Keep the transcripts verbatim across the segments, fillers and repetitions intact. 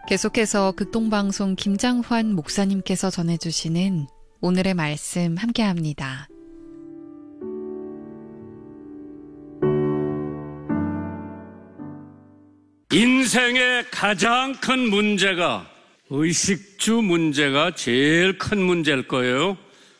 계속해서 극동방송 김장환 목사님께서 전해주시는 오늘의 말씀 함께합니다. 인생의 가장 큰 문제가 의식주 문제가 제일 큰 문제일 거예요.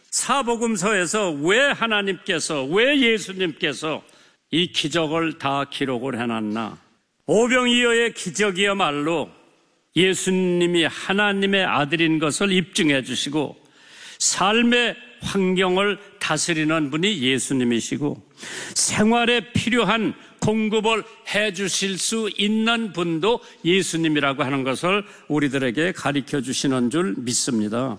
사복음서에서 왜 하나님께서, 왜 예수님께서 이 기적을 다 기록을 해놨나? 오병이어의 기적이야말로 예수님이 하나님의 아들인 것을 입증해 주시고 삶의 환경을 다스리는 분이 예수님이시고 생활에 필요한 공급을 해 주실 수 있는 분도 예수님이라고 하는 것을 우리들에게 가르쳐 주시는 줄 믿습니다.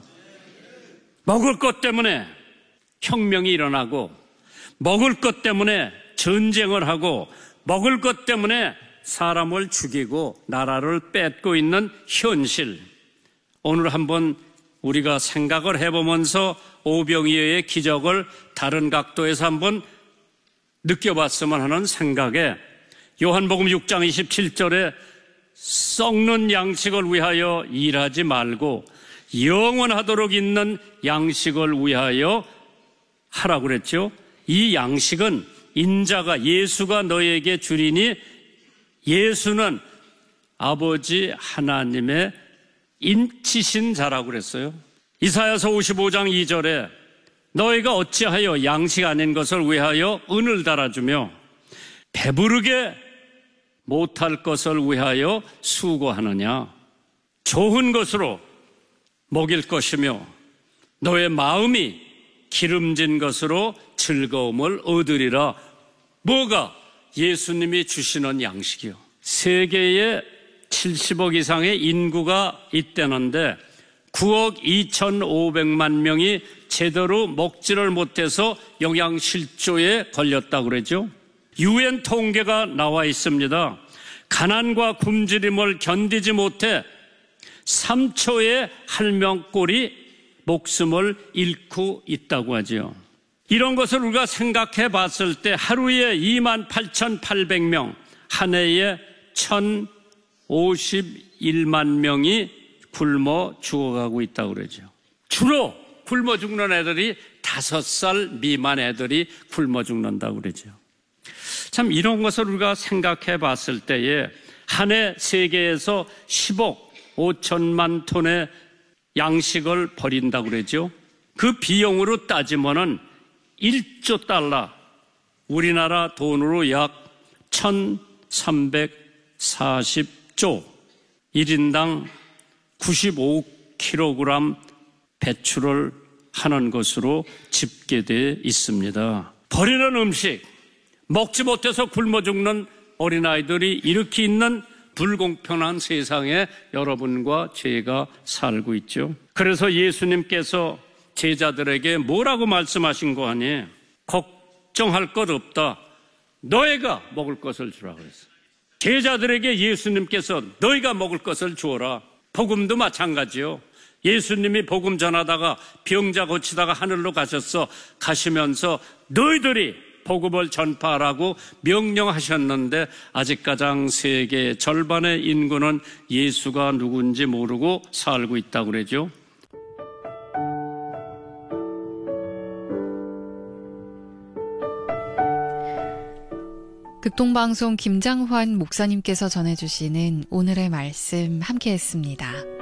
먹을 것 때문에 혁명이 일어나고 먹을 것 때문에 전쟁을 하고 먹을 것 때문에 사람을 죽이고 나라를 뺏고 있는 현실, 오늘 한번 우리가 생각을 해보면서 오병이어의 기적을 다른 각도에서 한번 느껴봤으면 하는 생각에 요한복음 육 장 이십칠 절에 썩는 양식을 위하여 일하지 말고 영원하도록 있는 양식을 위하여 하라고 그랬죠. 이 양식은 인자가 예수가 너에게 주리니 예수는 아버지 하나님의 인치신 자라고 그랬어요. 이사야서 오십오 장 이 절에 너희가 어찌하여 양식 아닌 것을 위하여 은을 달아주며 배부르게 못할 것을 위하여 수고하느냐. 좋은 것으로 먹일 것이며 너의 마음이 기름진 것으로 즐거움을 얻으리라. 뭐가? 예수님이 주시는 양식이요. 세계에 칠십억 이상의 인구가 있다는데 구억 이천오백만 명이 제대로 먹지를 못해서 영양실조에 걸렸다고 그러죠. 유엔 통계가 나와 있습니다. 가난과 굶주림을 견디지 못해 삼 초에 한 명꼴이 목숨을 잃고 있다고 하죠. 이런 것을 우리가 생각해 봤을 때 하루에 이만 팔천팔백 명, 한 해에 천오십일만 명이 굶어 죽어가고 있다고 그러죠. 주로 굶어 죽는 애들이 다섯 살 미만 애들이 굶어 죽는다고 그러죠. 참 이런 것을 우리가 생각해 봤을 때에 한 해 세계에서 십억 오천만 톤의 양식을 버린다고 그러죠. 그 비용으로 따지면은 일조 달러, 우리나라 돈으로 약 천삼백사십조, 일 인당 구십오 킬로그램 배출을 하는 것으로 집계되어 있습니다. 버리는 음식, 먹지 못해서 굶어 죽는 어린아이들이 이렇게 있는 불공평한 세상에 여러분과 제가 살고 있죠. 그래서 예수님께서 제자들에게 뭐라고 말씀하신 거 아니에요? 걱정할 것 없다. 너희가 먹을 것을 주라 그랬어요. 제자들에게 예수님께서 너희가 먹을 것을 주어라. 복음도 마찬가지요. 예수님이 복음 전하다가 병자 고치다가 하늘로 가셨어. 가시면서 너희들이 복음을 전파하라고 명령하셨는데 아직 가장 세계 절반의 인구는 예수가 누군지 모르고 살고 있다고 그러죠. 극동방송 김장환 목사님께서 전해주시는 오늘의 말씀 함께했습니다.